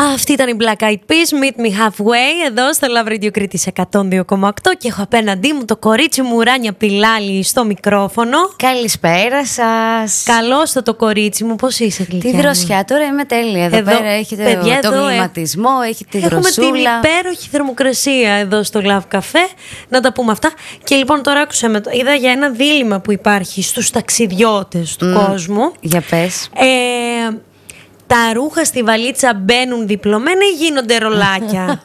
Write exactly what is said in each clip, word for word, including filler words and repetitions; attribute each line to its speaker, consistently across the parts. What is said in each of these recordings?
Speaker 1: Αυτή ήταν η Black Eyed Peas, Meet Me Halfway, εδώ στο Love Radio Κρήτης εκατόν δύο κόμμα οκτώ και έχω απέναντί μου το κορίτσι μου Ράνια Πιλάλη στο μικρόφωνο.
Speaker 2: Καλησπέρα σας.
Speaker 1: Καλώς το το κορίτσι μου, πώς είσαι γλυκιά?
Speaker 2: Τι δροσιά, τώρα είμαι τέλεια. Εδώ, εδώ πέρα έχετε παιδιά, το κλιματισμό, ε... έχει τη
Speaker 1: έχουμε
Speaker 2: δροσούλα.
Speaker 1: Έχουμε την υπέροχη θερμοκρασία εδώ στο Love Café, να τα πούμε αυτά. Και λοιπόν τώρα άκουσα, με το... είδα για ένα δίλημμα που υπάρχει στους ταξιδιώτες του mm, κόσμου.
Speaker 2: Για πες.
Speaker 1: Ε, τα ρούχα στη βαλίτσα μπαίνουν διπλωμένα ή γίνονται ρολάκια?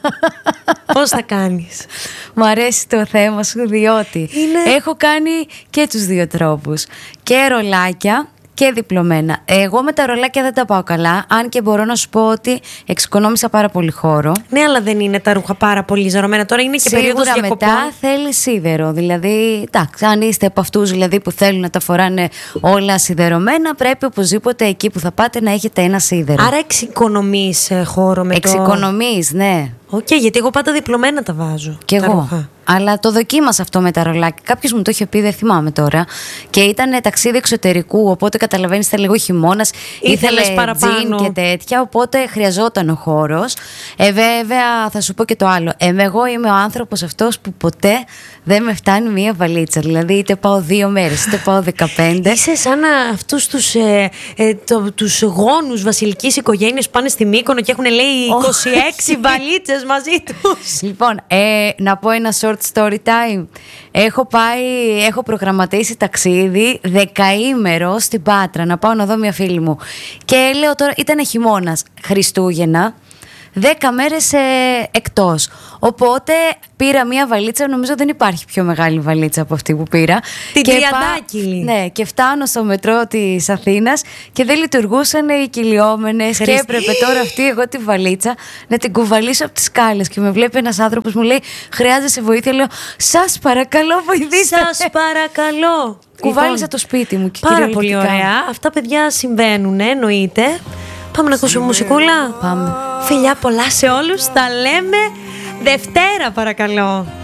Speaker 1: Πώς θα κάνεις?
Speaker 2: Μου αρέσει το θέμα σου, διότι είναι... έχω κάνει και τους δύο τρόπους. Και ρολάκια και διπλωμένα. Εγώ με τα ρολάκια δεν τα πάω καλά, αν και μπορώ να σου πω ότι εξοικονόμησα πάρα πολύ χώρο.
Speaker 1: Ναι, αλλά δεν είναι τα ρούχα πάρα πολύ ζαρωμένα. Τώρα είναι και
Speaker 2: σίγουρα
Speaker 1: περίοδος διακοπών.
Speaker 2: Μετά θέλει σίδερο. Δηλαδή, εντάξει, αν είστε από αυτούς δηλαδή, που θέλουν να τα φοράνε όλα σιδερωμένα, πρέπει οπωσδήποτε εκεί που θα πάτε να έχετε ένα σίδερο.
Speaker 1: Άρα εξοικονομείς χώρο με
Speaker 2: εξοικονομείς, το... ναι.
Speaker 1: Οκ, okay, γιατί εγώ πάντα διπλωμένα τα βάζω.
Speaker 2: Κι εγώ. Ρούχα. Αλλά το δοκίμασα αυτό με τα ρολάκια. Κάποιος μου το είχε πει, δεν θυμάμαι τώρα. Και ήταν ταξίδι εξωτερικού. Οπότε καταλαβαίνεις, ήταν λίγο χειμώνας. Ήθελε τζιν και τέτοια. Οπότε χρειαζόταν ο χώρος. Ε, βέβαια, θα σου πω και το άλλο. Ε, εγώ είμαι ο άνθρωπος αυτός που ποτέ δεν με φτάνει μία βαλίτσα. Δηλαδή, είτε πάω δύο μέρες, είτε πάω δεκαπέντε.
Speaker 1: Είσαι σαν αυτούς τους, ε, ε, το, τους γόνους βασιλικής οικογένειας που πάνε στη Μύκονο και έχουν, λέει, είκοσι έξι βαλίτσες μαζί τους.
Speaker 2: Λοιπόν, ε, να πω ένα short story time. Έχω πάει, έχω προγραμματίσει ταξίδι δεκαήμερο στην Πάτρα, να πάω να δω μια φίλη μου. Και λέω τώρα, ήταν χειμώνας, Χριστούγεννα, δέκα μέρες ε, εκτός. Οπότε πήρα μια βαλίτσα, νομίζω δεν υπάρχει πιο μεγάλη βαλίτσα από αυτή που πήρα.
Speaker 1: Την τριαντάκιλη.
Speaker 2: Ναι, και φτάνω στο μετρό της Αθήνας και δεν λειτουργούσαν οι κυλιόμενες. Και έπρεπε τώρα αυτή εγώ τη βαλίτσα να την κουβαλήσω από τις σκάλες. Και με βλέπει ένας άνθρωπος, μου λέει, χρειάζεσαι βοήθεια? Λέω, σας παρακαλώ, βοηθήστε.
Speaker 1: Σας παρακαλώ.
Speaker 2: Κουβάλισα λοιπόν το σπίτι μου. Και
Speaker 1: πάρα πολύ ωραία. Αυτά, παιδιά, συμβαίνουν, εννοείται. Πάμε να ακούσουμε μουσικούλα.
Speaker 2: Πάμε.
Speaker 1: Φιλιά πολλά σε όλους. Τα λέμε Δευτέρα, παρακαλώ.